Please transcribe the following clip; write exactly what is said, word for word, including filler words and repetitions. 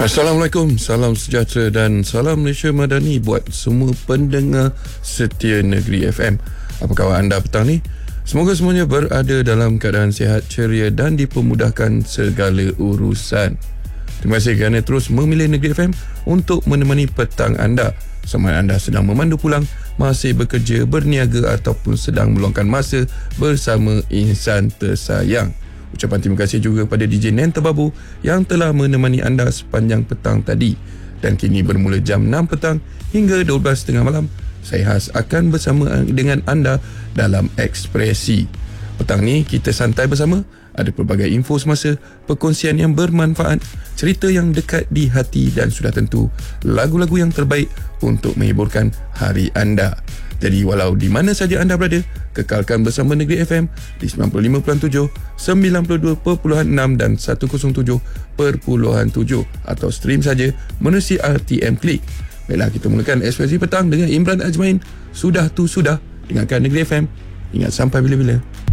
Assalamualaikum, salam sejahtera dan salam Malaysia Madani buat semua pendengar setia Negeri F M. Apa khabar anda petang ni? Semoga semuanya berada dalam keadaan sihat, ceria dan dipermudahkan segala urusan. Terima kasih kerana terus memilih Negeri F M untuk menemani petang anda. Sama anda sedang memandu pulang, masih bekerja, berniaga ataupun sedang meluangkan masa bersama insan tersayang. Ucapan terima kasih juga kepada D J Nen Terbabu yang telah menemani anda sepanjang petang tadi. Dan kini bermula jam enam petang hingga dua belas tiga puluh malam, saya Has akan bersama dengan anda dalam Ekspresi. Petang ni kita santai bersama, ada pelbagai info semasa, perkongsian yang bermanfaat, cerita yang dekat di hati dan sudah tentu lagu-lagu yang terbaik untuk menghiburkan hari anda. Jadi walau di mana saja anda berada, kekalkan bersama Negeri F M di sembilan puluh lima perpuluhan tujuh, sembilan puluh dua perpuluhan enam dan seratus tujuh perpuluhan tujuh atau stream saja menerusi R T M Klik. Baiklah, kita mulakan Ekspresi petang dengan Imran Ajmain. Sudah tu sudah, dengarkan Negeri F M. Ingat sampai bila-bila.